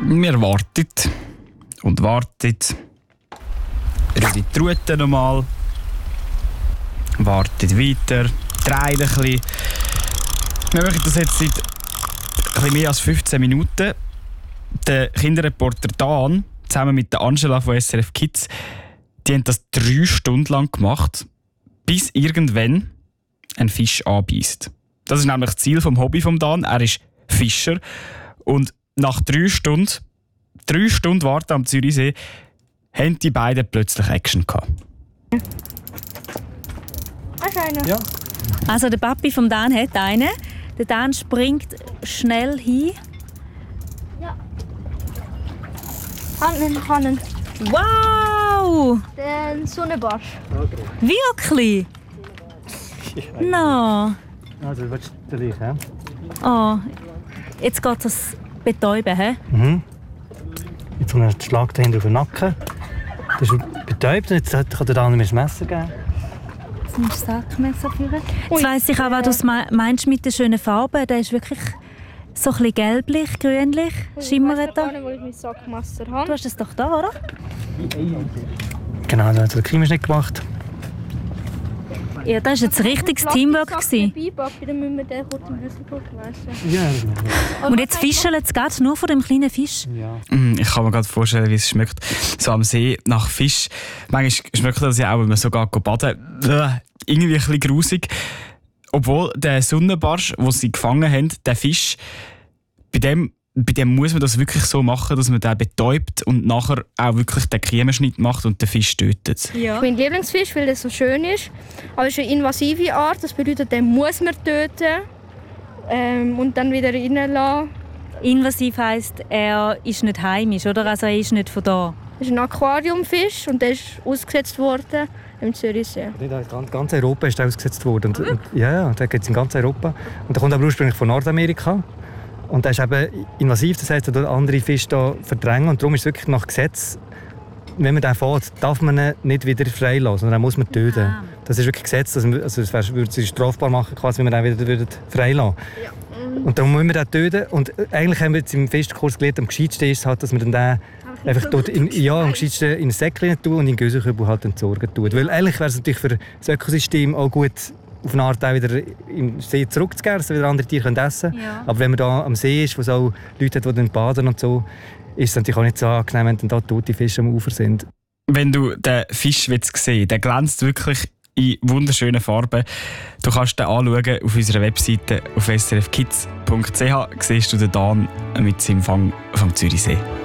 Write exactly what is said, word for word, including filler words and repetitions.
Wir warten und warten. Rühren die Rute nochmal. Wartet weiter. Drehen ein bisschen. Wir machen das jetzt seit ein bisschen mehr als fünfzehn Minuten. Der Kinderreporter Dan, zusammen mit der Angela von S R F Kids, die haben das drei Stunden lang gemacht, bis irgendwann ein Fisch anbeißt. Das ist nämlich das Ziel vom Hobby von Dan. Er ist Fischer. Und nach drei Stunden, drei Stunden Warten am Zürichsee, haben die beiden plötzlich Action gehabt. Hast du einen? Ja. Also der Papi vom Dan hat einen. Der Dan springt schnell hin. Ja. Hannen, Hannen. Wow! Den Sonnenbarsch. Wirklich? No. Also, willst du den gleich, Oh, jetzt geht das betäuben, hä? Mhm. Jetzt kommt ein Schlag dahinter auf den Nacken. Das ist betäubt und jetzt kann der Dan mir das Messer geben. Jetzt nimmst du das Sackmesser führen. Jetzt weiss ich auch, was du meinst mit den schönen Farben. Der ist wirklich so ein bisschen gelblich, grünlich, schimmert da. Ich weiß nicht, wo ich mein Sackmesser habe. Du hast es doch da, oder? Genau, also der Klimaschnitt gemacht. Ja, das war jetzt ein richtiges Teamwork. gewesen. Papi, dann müssen wir den kurz im Büssel gucken, weißt du? Ja. Und jetzt fischen es geht nur von dem kleinen Fisch. Ja. Mm, Ich kann mir gerade vorstellen, wie es schmeckt. So am See nach Fisch. Manchmal schmeckt das ja auch, wenn man so geht baden. Äh, Irgendwie ein bisschen grusig. Obwohl der Sonnenbarsch, den sie gefangen haben, der Fisch, bei dem, bei dem muss man das wirklich so machen, dass man den betäubt und nachher auch wirklich den Kiemenschnitt macht und den Fisch tötet. Ja. Mein Lieblingsfisch, weil er so schön ist. Aber es ist eine invasive Art, das bedeutet, den muss man töten ähm, und dann wieder reinlassen. Invasiv heisst, er ist nicht heimisch, oder? Also er ist nicht von da. Das ist ein Aquariumfisch und der ist ausgesetzt worden im Zürichsee. In ganz, ganz Europa ist der ausgesetzt worden. Und, und, ja, ja, der gibt es in ganz Europa. Und der kommt aber ursprünglich von Nordamerika. Und der ist eben invasiv, das heisst, er andere Fische hier verdrängen. Und darum ist es wirklich nach Gesetz, wenn man den fährt, darf man ihn nicht wieder freilassen, sondern den muss man töten. Ah. Das ist wirklich Gesetz, also das wär, würde es strafbar machen, quasi, wenn man den wieder freilassen würde. Und darum müssen wir den töten. Und eigentlich haben wir jetzt im Festkurs gelernt, am gescheitsten ist es halt, dass man dann den einfach dort in, ja, am gescheitsten in ein Säckchen tun und in den Gösenkübel halt entsorgen tut. Weil eigentlich wäre es natürlich für das Ökosystem auch gut, auf eine Art auch wieder im See zurückzugehen, dass wieder andere Tiere essen können. Ja. Aber wenn man da am See ist, wo es auch Leute hat, die dann baden und so, ist es natürlich auch nicht so angenehm, wenn dann da tote Fische am Ufer sind. Wenn du den Fisch sehen willst, der glänzt wirklich in wunderschönen Farben. Du kannst den anschauen auf unserer Webseite auf s r f kids punkt c h. Siehst du den Dan mit seinem Fang vom Zürichsee.